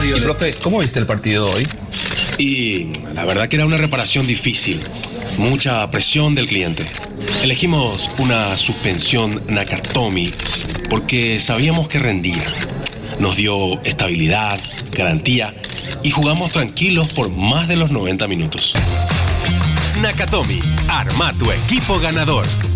estadio. Y profe, ¿cómo viste el partido de hoy? Y la verdad que era una reparación difícil. Mucha presión del cliente. Elegimos una suspensión Nakatomi porque sabíamos que rendía. Nos dio estabilidad, garantía y jugamos tranquilos por más de los 90 minutos. Nakatomi, arma tu equipo ganador.